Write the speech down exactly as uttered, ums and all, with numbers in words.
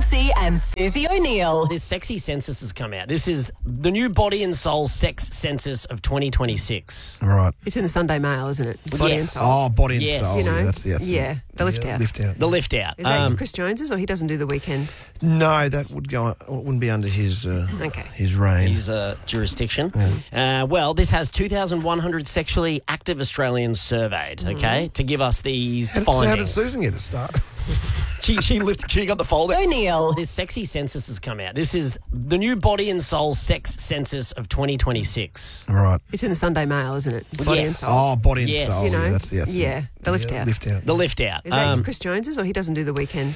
Massey and Susie O'Neill. This sexy census has come out. This is the new Body and Soul Sex Census of twenty twenty-six. All right. It's in the Sunday Mail, isn't it? Body Yes. and Soul. Oh, Body and Yes. Soul. You know, yeah, that's the that's yeah, the lift out. Lift out. The lift out. Is that Um, Chris Jones's, or he doesn't do the weekend? No, that would go. Wouldn't be under his uh, Okay. his reign. his uh, jurisdiction. Uh, well, this has two thousand one hundred sexually active Australians surveyed, okay, to give us these How did, so how did findings. Susan get a start? She, she, lifted, she got the folder. O'Neill. This sexy census has come out. This is the new Body and Soul Sex Census of twenty twenty-six. All right. It's in the Sunday Mail, isn't it? Body Yes. and Soul. Oh, Body and Yes. Soul. You know, yeah, that's the that's yeah, the lift out. Lift out. The lift out. Is that Um, Chris Jones's, or he doesn't do the weekend?